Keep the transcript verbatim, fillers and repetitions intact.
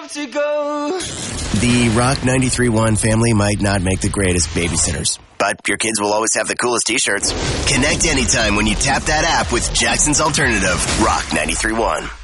To go. The Rock ninety-three point one family might not make the greatest babysitters, but your kids will always have the coolest t-shirts. Connect anytime when you tap that app with Jackson's Alternative, Rock ninety-three point one.